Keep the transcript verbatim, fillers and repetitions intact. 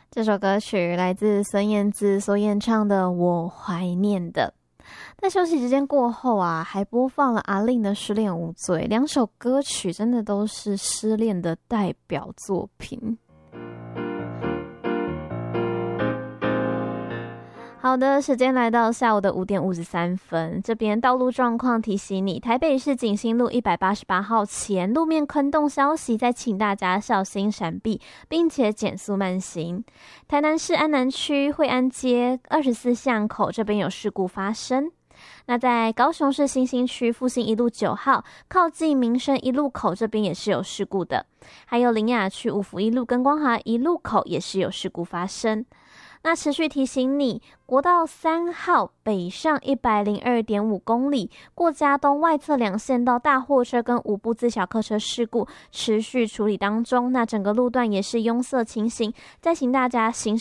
这首歌曲来自孙燕姿所演唱的《我怀念的》。在休息时间过后啊，还播放了阿令的《失恋无罪》，两首歌曲真的都是失恋的代表作品。好的，时间来到下午的五点五十三分。这边道路状况提醒你，台北市景兴路一百八十八号前路面坑洞消息，再请大家小心闪避，并且减速慢行。台南市安南区惠安街二十四巷口这边有事故发生。那在高雄市新兴区复兴一路九号靠近民生一路口这边也是有事故的，还有苓雅区五福一路跟光华一路口也是有事故发生。那持续提醒你，国道三号北上一百零二点五公里，过嘉东外侧两线道大货车跟五部自小客车事故持续处理当中，那整个路段也是拥塞情形，再请大家行驶